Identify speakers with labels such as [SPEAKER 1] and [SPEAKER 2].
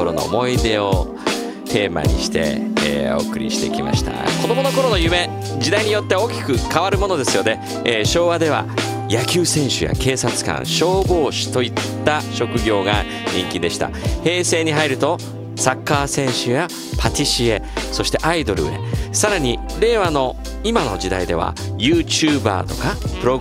[SPEAKER 1] 頃の思い出をテーマにして、お送りしてきました。子供の頃の夢、時代によって大きく変わるものですよね。昭和では野球選手や警察官、消防士といった職業が人気でした。平成に入るとサッカー選手やパティシエ、そしてアイドルへ、さらに令和の今の時代では YouTuber とかプロ